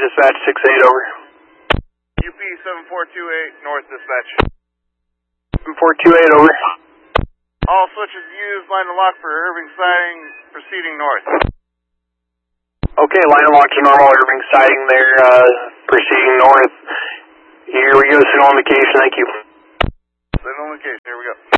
Dispatch 6-8, over. UP 7428, North Dispatch. 7428, over. All switches used, line and lock for Irving siding, proceeding north. Okay, line and lock to normal, Irving siding there, proceeding north. Here we go, signal indication, thank you. Signal indication, here we go.